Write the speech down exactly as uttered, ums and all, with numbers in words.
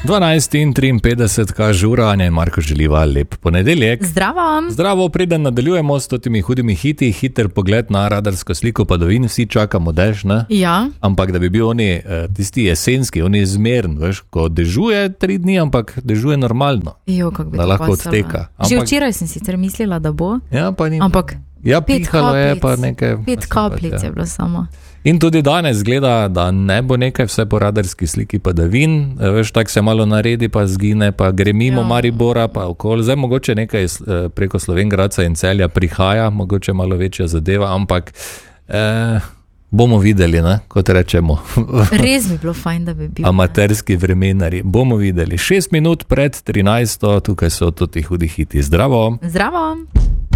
dvanajst in triinpetdeset, kaže ura, Anja in Marko želiva lep ponedeljek. Zdravo. Zdravo, preden nadaljujemo s temi hudimi hiti, hiter pogled na radarsko sliko padavin, vsi čakamo dež, ne? Ja. Ampak da bi bil oni tisti jesenski, oni zmern, veš, ko dežuje tri dni, ampak dežuje normalno. Jo, kako bi da to lahko pasalo. odteka. Ampak, Že včeraj sem sicer mislila, da bo, ja, pa ni. ampak Ja, pet pihalo je kapljic, pa nekaj. pet kapljic pač, je ja. bilo samo. In tudi danes gleda, da ne bo nekaj, vse po radarski sliki padavin, veš, tako se malo naredi, pa zgine, pa gre mimo Ja. Maribora, pa okoli. Zdaj mogoče nekaj eh, preko Slovenj Gradca in Celja prihaja, mogoče malo večja zadeva, ampak eh, bomo videli, ne, kot rečemo. Res bi bilo fajn, da bi bil. Amaterski vremenari. Bomo videli. Šest minut pred trinajsto, tukaj so tudi hudi hiti. Zdravo! Zdravo.